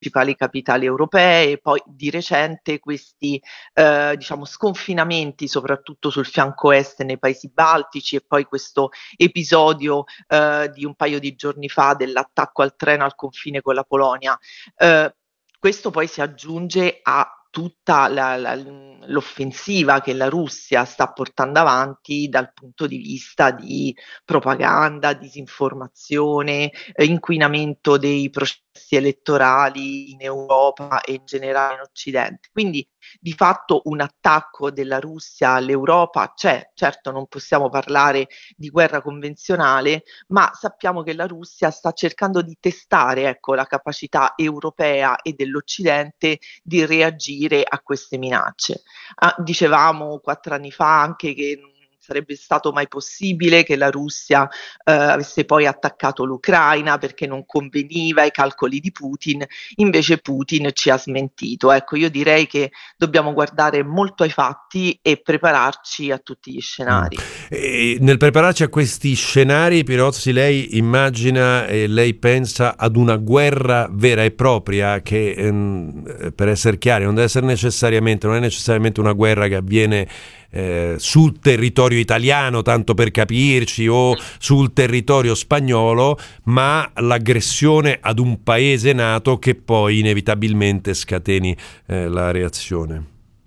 principali capitali europee, poi di recente questi diciamo sconfinamenti soprattutto sul fianco est nei paesi baltici e poi questo episodio di un paio di giorni fa dell'attacco al treno al confine con la Polonia. Questo poi si aggiunge a tutta l'offensiva che la Russia sta portando avanti dal punto di vista di propaganda, disinformazione, inquinamento dei processi elettorali in Europa e in generale in Occidente. Quindi di fatto un attacco della Russia all'Europa c'è, certo non possiamo parlare di guerra convenzionale, ma sappiamo che la Russia sta cercando di testare, ecco, la capacità europea e dell'Occidente di reagire a queste minacce. Dicevamo 4 anni fa anche che non sarebbe stato mai possibile che la Russia avesse poi attaccato l'Ucraina perché non conveniva ai calcoli di Putin, invece Putin ci ha smentito. Ecco, io direi che dobbiamo guardare molto ai fatti e prepararci a tutti gli scenari. E nel prepararci a questi scenari, Pirozzi, lei immagina e lei pensa ad una guerra vera e propria che, per essere chiari, non è necessariamente una guerra che avviene sul territorio italiano, tanto per capirci, o sul territorio spagnolo, ma l'aggressione ad un paese NATO che poi inevitabilmente scateni la reazione.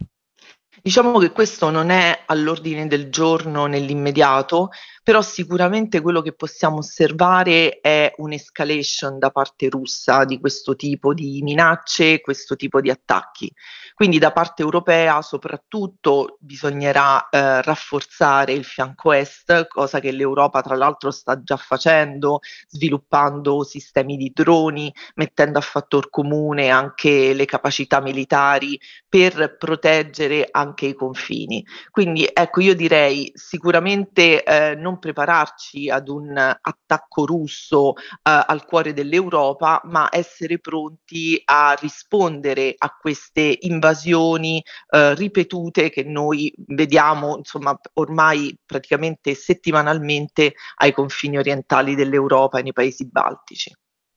Diciamo che questo non è all'ordine del giorno nell'immediato, però sicuramente quello che possiamo osservare è un'escalation da parte russa di questo tipo di minacce, questo tipo di attacchi. Quindi da parte europea soprattutto bisognerà rafforzare il fianco est, cosa che l'Europa tra l'altro sta già facendo, sviluppando sistemi di droni, mettendo a fattor comune anche le capacità militari per proteggere anche i confini. Quindi ecco, io direi sicuramente non prepararci ad un attacco russo al cuore dell'Europa, ma essere pronti a rispondere a queste invasioni ripetute che noi vediamo, insomma, ormai praticamente settimanalmente ai confini orientali dell'Europa e nei paesi baltici.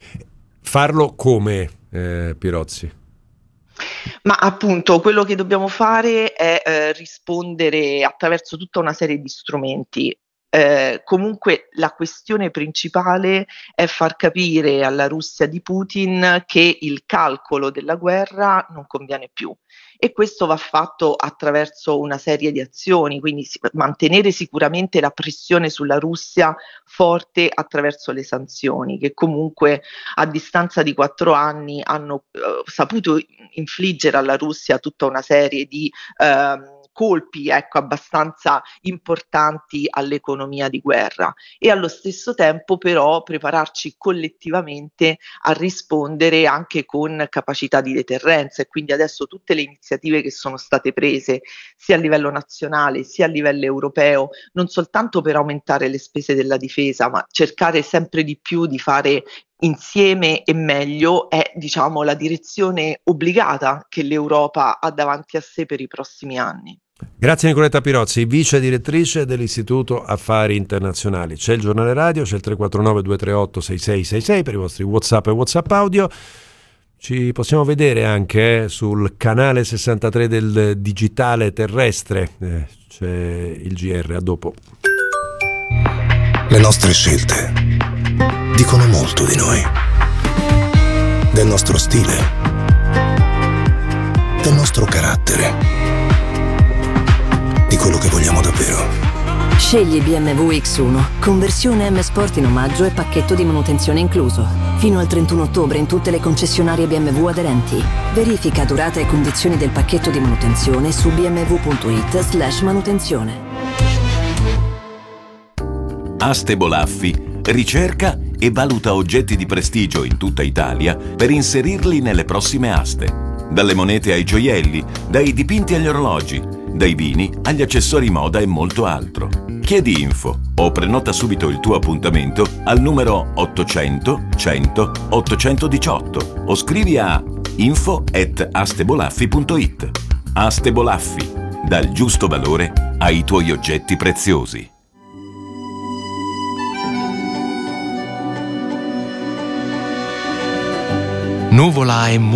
Farlo come, Pirozzi? Ma appunto quello che dobbiamo fare è rispondere attraverso tutta una serie di strumenti. Comunque la questione principale è far capire alla Russia di Putin che il calcolo della guerra non conviene più e questo va fatto attraverso una serie di azioni, quindi mantenere sicuramente la pressione sulla Russia forte attraverso le sanzioni che comunque a distanza di 4 anni hanno saputo infliggere alla Russia tutta una serie di colpi, ecco, abbastanza importanti all'economia di guerra e allo stesso tempo però prepararci collettivamente a rispondere anche con capacità di deterrenza e quindi adesso tutte le iniziative che sono state prese sia a livello nazionale sia a livello europeo, non soltanto per aumentare le spese della difesa, ma cercare sempre di più di fare insieme e meglio è, diciamo, la direzione obbligata che l'Europa ha davanti a sé per i prossimi anni. Grazie Nicoletta Pirozzi, vice direttrice dell'Istituto Affari Internazionali. C'è il giornale radio, c'è il 349 238 6666 per i vostri WhatsApp e WhatsApp audio. Ci possiamo vedere anche sul canale 63 del digitale terrestre. C'è il GR, a dopo. Le nostre scelte dicono molto di noi, del nostro stile, del nostro carattere, di quello che vogliamo davvero. Scegli BMW X1, conversione M Sport in omaggio e pacchetto di manutenzione incluso. Fino al 31 ottobre in tutte le concessionarie BMW aderenti. Verifica durata e condizioni del pacchetto di manutenzione su bmw.it/manutenzione. Aste Bolaffi ricerca e valuta oggetti di prestigio in tutta Italia per inserirli nelle prossime aste. Dalle monete ai gioielli, dai dipinti agli orologi, dai vini agli accessori moda e molto altro. Chiedi info o prenota subito il tuo appuntamento al numero 800 100 818 o scrivi a info@astebolaffi.it. Aste Bolaffi, dal giusto valore ai tuoi oggetti preziosi. Nuvola e